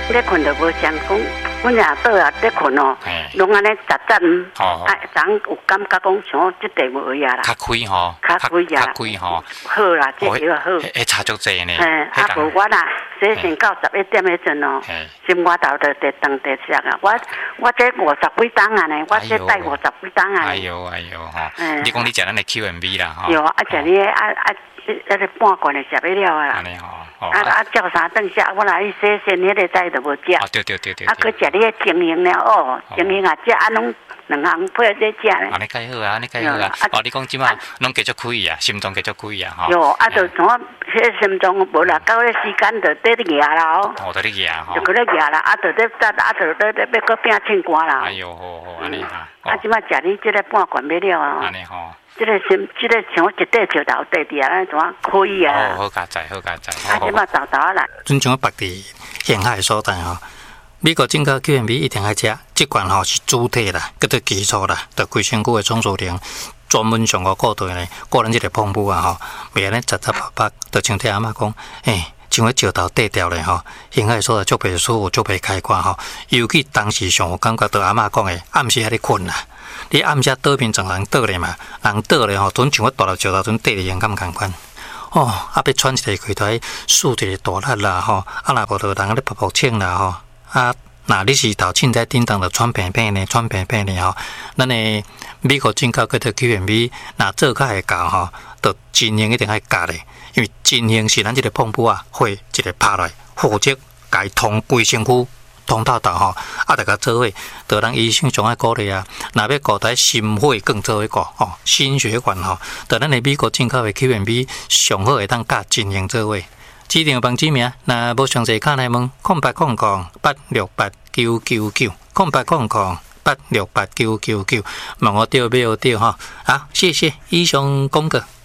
咧困就无相讲，阮也倒啊咧困哦，拢安尼杂杂，昨有感觉讲像即地无呀啦， 较开吼， 较开呀， 较开吼， 好啦，这就好， 会差足济呢。 啊无我啦，洗先到11点迄阵哦，心肝头就地动地石啊，我这50几档啊呢，我这带50几档啊。 哎呦吼，你讲你食咱的 Q&B 啦吼。 有啊，食你迄个半罐的食不了啊。 安尼吼。 照三顿食，我来洗先迄个菜都无食。 对。 啊，佮食你个情形了哦，情形啊，食啊拢2项配在食咧。 安尼介好啊，哦，你讲即马拢继续开啊，心脏继续开啊，吼。 有啊，就像迄心脏无啦，到迄时间就得咧牙啦哦。 哦，得咧牙吼。 就搁咧牙啦，啊，就咧要搁拼唱歌啦。 哎呦，好，安尼哈。 啊，即马食你即个半罐要了啊。 安尼吼。 即个像一块石头地地啊，安怎可以啊？ 好加载。 啊，即马走啊来。 准像北地沿海所在吼，美国进口 Q&B 一定爱食，即款吼是主体啦，叫做基础啦，着规身躯的总数量专门上个固定咧，个人即个碰布啊吼，袂安尼杂八八，着像听阿嬷讲，像迄石头底掉咧吼，沿海所在足袂舒服，足袂开挂吼，尤其当时上有感觉到阿嬷讲的，暗时还咧困啦。你暗时倒面撞人倒咧嘛，人倒咧吼，准像我大粒石头准地咧咁共款。哦，啊，要喘一个气台，输一个大力啦吼，啊，若无就人咧噗呛啦吼，啊，若你是头凊彩叮当就喘平平呢吼，咱的美国进口嗰条 Q&B， 若做较会教吼，就真型一定爱教咧，因为真型是咱即个碰布啊，会一个拍来，或者家通规身躯。通透吼，啊，大家做伙，就咱医生上爱鼓励啊。若要顾台心血更做伙顾吼，心血管吼，就咱的美国进口的 Q&B 上好会当甲真型做伙。指定帮指名，若无详细看来问0800868999，0800868999，问我对没有对吼？好，谢谢以上公告。